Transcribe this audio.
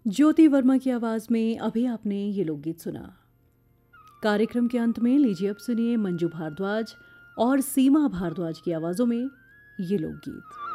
ज्योति वर्मा की आवाज में अभी आपने ये लोकगीत सुना। कार्यक्रम के अंत में लीजिए अब सुनिए मंजू भारद्वाज और सीमा भारद्वाज की आवाजों में ये लोकगीत।